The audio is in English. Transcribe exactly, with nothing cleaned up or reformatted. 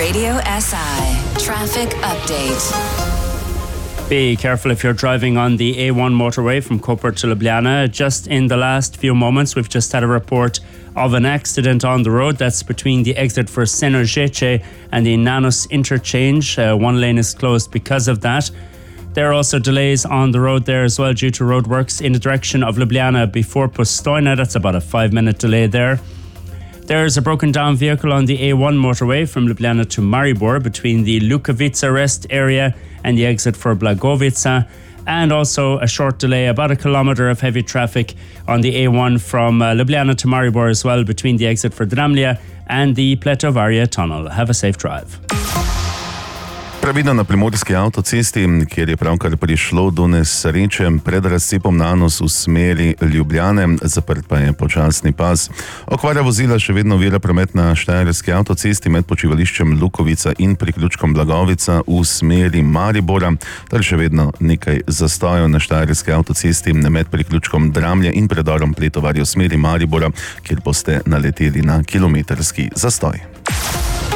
Radio S I Traffic Update. Be careful if you're driving on the A one motorway from Koper to Ljubljana. Just in the last few moments, we've just had a report of an accident on the road. That's between the exit for Senožeče and the Nanos interchange. Uh, one lane is closed because of that. There are also delays on the road there as well due to roadworks in the direction of Ljubljana before Postojna. That's about a five minute delay there. There's a broken down vehicle on the A one motorway from Ljubljana to Maribor between the Lukovica rest area and the exit for Blagovica. And also a short delay, about a kilometre of heavy traffic on the A one from uh, Ljubljana to Maribor as well between the exit for Dramlja and the Pletovarje tunnel. Have a safe drive. Previdno na primorski avtocesti, kjer je pravkar prišlo do nesreče pred razcepom Nanos v smeri Ljubljane, zaprt pa je počasni pas. Okvara vozila še vedno ovira promet na štajerski avtocesti med počivališčem Lukovica in priključkom Blagovica v smeri Maribora, ter še vedno nekaj zastojev na štajerski avtocesti med priključkom Dramlje in predorom Pletovarje v smeri Maribora, kjer boste naleteli na kilometrski zastoj.